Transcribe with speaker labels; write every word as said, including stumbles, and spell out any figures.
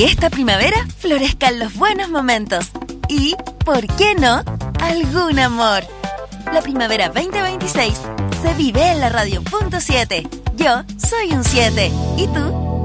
Speaker 1: que esta primavera florezcan los buenos momentos y, ¿por qué no?, algún amor. La primavera veinte veintiséis se vive en la radio punto siete. Yo soy un siete. ¿Y tú?